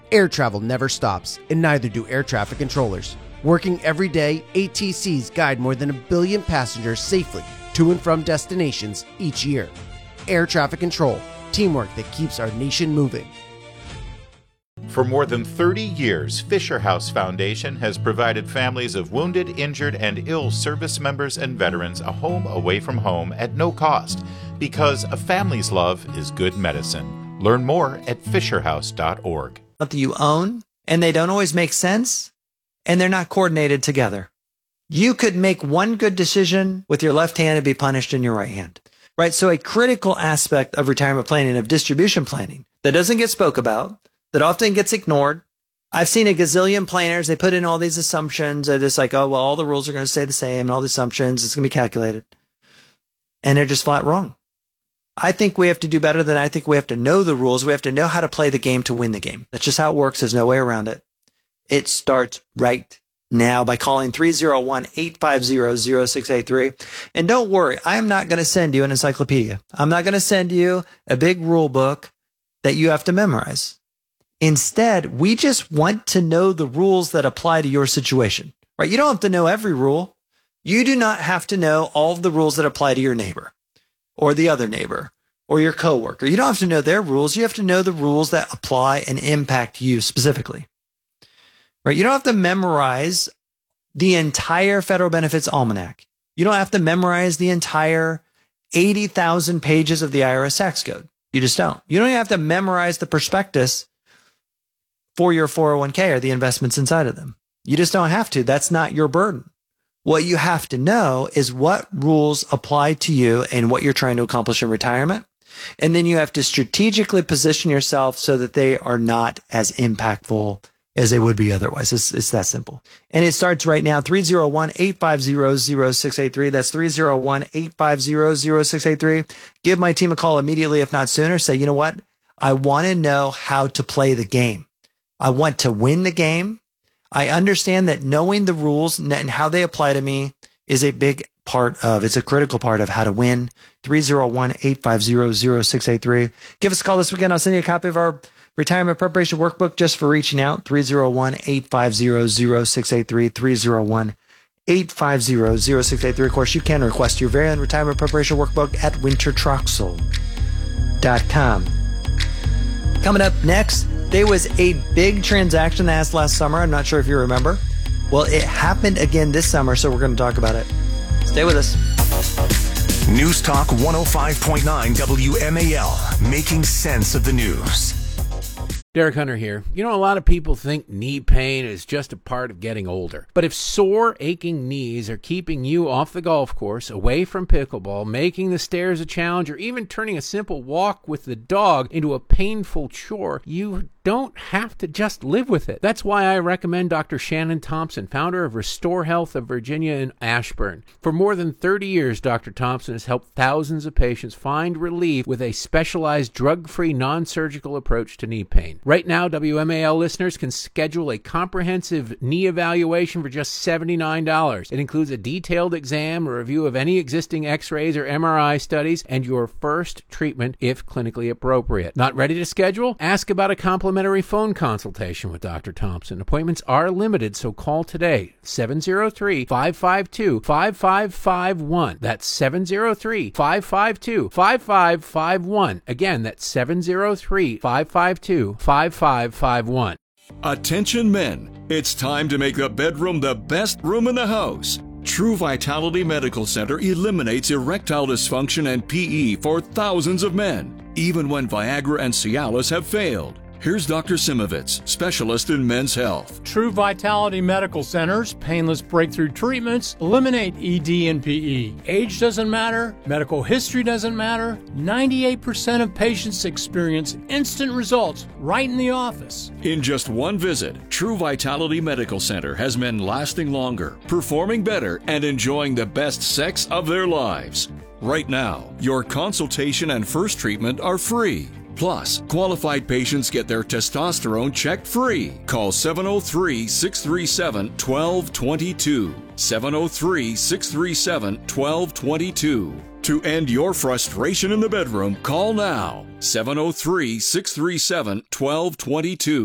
Air travel never stops, and neither do air traffic controllers. Working every day, ATCs guide more than 1 billion passengers safely to and from destinations each year. Air traffic control, teamwork that keeps our nation moving. For more than 30 years, Fisher House Foundation has provided families of wounded, injured, and ill service members and veterans a home away from home at no cost, because a family's love is good medicine. Learn more at fisherhouse.org. That you own, and they don't always make sense, and they're not coordinated together. You could make one good decision with your left hand and be punished in your right hand, right? So a critical aspect of retirement planning, of distribution planning, that doesn't get spoke about, that often gets ignored. I've seen a gazillion planners. They put in all these assumptions. They're just like, oh, well, all the rules are going to stay the same and all the assumptions, it's going to be calculated. And they're just flat wrong. I think we have to do better than I think we have to know the rules. We have to know how to play the game to win the game. That's just how it works. There's no way around it. It starts right now by calling 301-850-0683. And don't worry, I am not going to send you an encyclopedia. I'm not going to send you a big rule book that you have to memorize. Instead, we just want to know the rules that apply to your situation, right? You don't have to know every rule. You do not have to know all of the rules that apply to your neighbor or the other neighbor or your coworker. You don't have to know their rules. You have to know the rules that apply and impact you specifically, right? You don't have to memorize the entire Federal Benefits Almanac. You don't have to memorize the entire 80,000 pages of the IRS tax code. You just don't. You don't even have to memorize the prospectus for your 401k or the investments inside of them. You just don't have to. That's not your burden. What you have to know is what rules apply to you and what you're trying to accomplish in retirement. And then you have to strategically position yourself so that they are not as impactful as they would be otherwise. It's that simple. And it starts right now, 301-850-0683. That's 301-850-0683. Give my team a call immediately, if not sooner. Say, you know what? I want to know how to play the game. I want to win the game. I understand that knowing the rules and how they apply to me is a big part of, it's a critical part of how to win. 301-850-0683. Give us a call this weekend. I'll send you a copy of our retirement preparation workbook just for reaching out. 301-850-0683. 301-850-0683. Of course, you can request your very own retirement preparation workbook at wintertroxel.com. Coming up next, there was a big transaction that happened last summer. I'm not sure if you remember. Well, it happened again this summer, so we're going to talk about it. Stay with us. News Talk 105.9 WMAL, making sense of the news. Derek Hunter here. You know, a lot of people think knee pain is just a part of getting older. But if sore, aching knees are keeping you off the golf course, away from pickleball, making the stairs a challenge, or even turning a simple walk with the dog into a painful chore, you don't have to just live with it. That's why I recommend Dr. Shannon Thompson, founder of Restore Health of Virginia in Ashburn. For more than 30 years, Dr. Thompson has helped thousands of patients find relief with a specialized drug-free, non-surgical approach to knee pain. Right now, WMAL listeners can schedule a comprehensive knee evaluation for just $79. It includes a detailed exam, a review of any existing x-rays or MRI studies, and your first treatment if clinically appropriate. Not ready to schedule? Ask about a complimentary phone consultation with Dr. Thompson. Appointments are limited, so call today. 703-552-5551. That's 703-552-5551. Again, that's 703-552-5551. Attention men, it's time to make the bedroom the best room in the house. True Vitality Medical Center eliminates erectile dysfunction and PE for thousands of men, even when Viagra and Cialis have failed. Here's Dr. Simovitz, specialist in men's health. True Vitality Medical Center's painless breakthrough treatments eliminate ED and PE. Age doesn't matter. Medical history doesn't matter. 98% of patients experience instant results right in the office. In just one visit, True Vitality Medical Center has men lasting longer, performing better, and enjoying the best sex of their lives. Right now, your consultation and first treatment are free. Plus, qualified patients get their testosterone checked free. Call 703-637-1222. 703-637-1222. To end your frustration in the bedroom, call now. 703-637-1222.